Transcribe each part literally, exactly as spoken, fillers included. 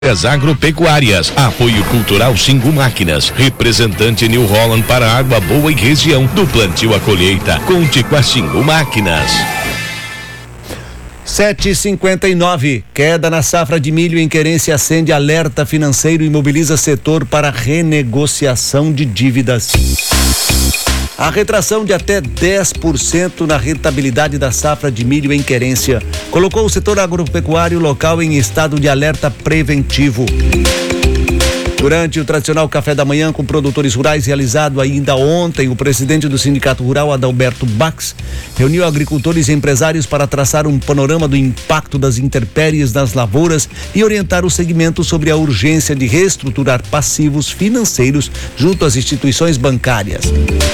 As agropecuárias, apoio cultural Xingu Máquinas, representante New Holland para água boa e região, do plantio à colheita, conte com a Xingu Máquinas. sete e cinquenta e nove, queda na safra de milho em querência acende alerta financeiro e mobiliza setor para renegociação de dívidas. A retração de até dez por cento na rentabilidade da safra de milho em querência colocou o setor agropecuário local em estado de alerta preventivo. Durante o tradicional café da manhã com produtores rurais realizado ainda ontem, o presidente do Sindicato Rural, Adalberto Bax, reuniu agricultores e empresários para traçar um panorama do impacto das intempéries nas lavouras e orientar o segmento sobre a urgência de reestruturar passivos financeiros junto às instituições bancárias.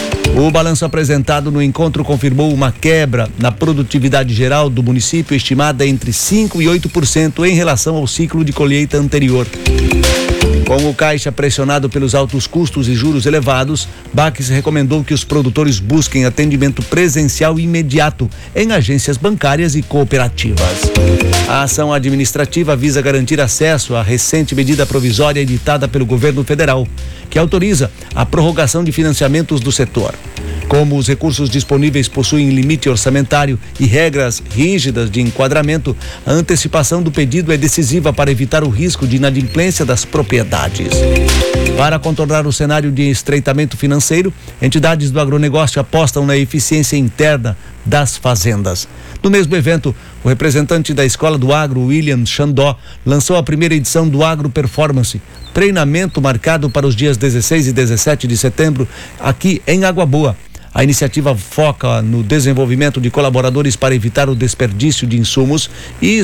O balanço apresentado no encontro confirmou uma quebra na produtividade geral do município estimada entre cinco e oito por cento em relação ao ciclo de colheita anterior. Com o caixa pressionado pelos altos custos e juros elevados, Bax recomendou que os produtores busquem atendimento presencial imediato em agências bancárias e cooperativas. A ação administrativa visa garantir acesso à recente medida provisória editada pelo governo federal, que autoriza a prorrogação de financiamentos do setor. Como os recursos disponíveis possuem limite orçamentário e regras rígidas de enquadramento, a antecipação do pedido é decisiva para evitar o risco de inadimplência das propriedades. Para contornar o cenário de estreitamento financeiro, entidades do agronegócio apostam na eficiência interna das fazendas. No mesmo evento, o representante da Escola do Agro, William Xandó, lançou a primeira edição do Agro Performance, treinamento marcado para os dias dezesseis e dezessete de setembro, aqui em Água Boa. A iniciativa foca no desenvolvimento de colaboradores para evitar o desperdício de insumos e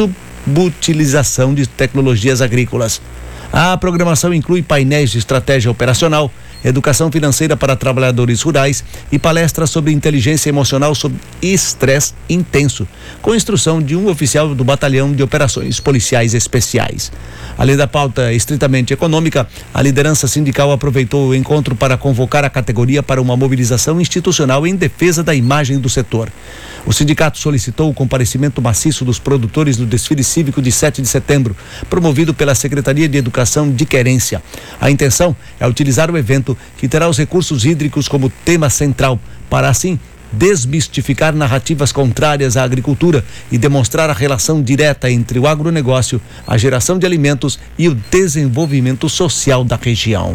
subutilização de tecnologias agrícolas. A programação inclui painéis de estratégia operacional, educação financeira para trabalhadores rurais e palestras sobre inteligência emocional sob estresse intenso, com instrução de um oficial do Batalhão de Operações Policiais Especiais. Além da pauta estritamente econômica, a liderança sindical aproveitou o encontro para convocar a categoria para uma mobilização institucional em defesa da imagem do setor. O sindicato solicitou o comparecimento maciço dos produtores no desfile cívico de sete de setembro, promovido pela Secretaria de Educação de Querência. A intenção é utilizar o evento, que terá os recursos hídricos como tema central, para assim desmistificar narrativas contrárias à agricultura e demonstrar a relação direta entre o agronegócio, a geração de alimentos e o desenvolvimento social da região.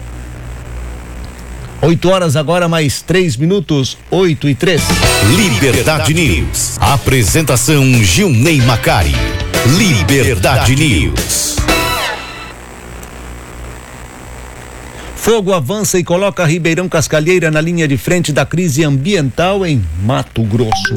Oito horas agora, mais três minutos, oito e três. Liberdade News. Apresentação Gilney Macari. Liberdade News. Fogo avança e coloca Ribeirão Cascalheira na linha de frente da crise ambiental em Mato Grosso.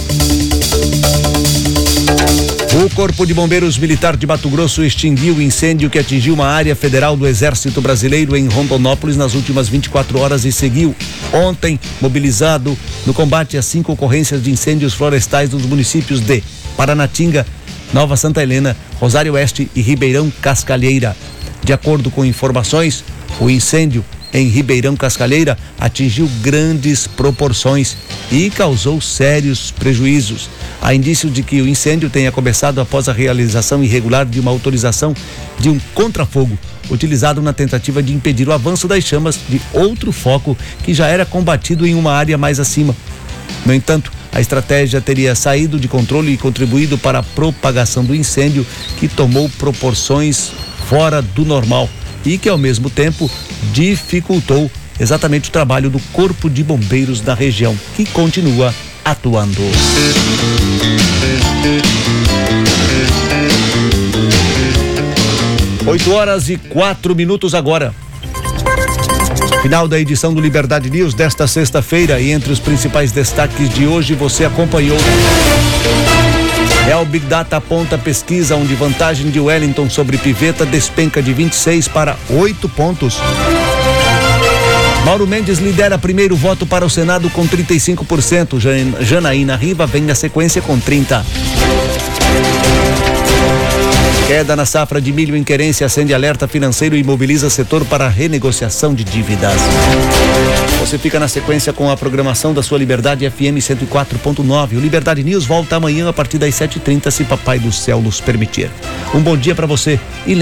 O Corpo de Bombeiros Militar de Mato Grosso extinguiu o incêndio que atingiu uma área federal do Exército Brasileiro em Rondonópolis nas últimas vinte e quatro horas e seguiu ontem mobilizado no combate a cinco ocorrências de incêndios florestais nos municípios de Paranatinga, Nova Santa Helena, Rosário Oeste e Ribeirão Cascalheira. De acordo com informações, o incêndio em Ribeirão Cascalheira atingiu grandes proporções e causou sérios prejuízos. Há indícios de que o incêndio tenha começado após a realização irregular de uma autorização de um contrafogo, utilizado na tentativa de impedir o avanço das chamas de outro foco que já era combatido em uma área mais acima. No entanto, a estratégia teria saído de controle e contribuído para a propagação do incêndio, que tomou proporções fora do normal e que, ao mesmo tempo, dificultou exatamente o trabalho do Corpo de Bombeiros da região, que continua atuando. Oito horas e quatro minutos agora. Final da edição do Liberdade News desta sexta-feira, e entre os principais destaques de hoje você acompanhou. Real Big Data aponta pesquisa onde vantagem de Wellington sobre Pivetta despenca de vinte e seis para oito pontos. Mauro Mendes lidera primeiro voto para o Senado com trinta e cinco por cento. Janaína Riva vem na sequência com trinta por cento. Queda na safra de milho em querência acende alerta financeiro e mobiliza setor para renegociação de dívidas. Você fica na sequência com a programação da sua Liberdade F M cento e quatro ponto nove. O Liberdade News volta amanhã a partir das sete e trinta, se Papai do Céu nos permitir. Um bom dia para você e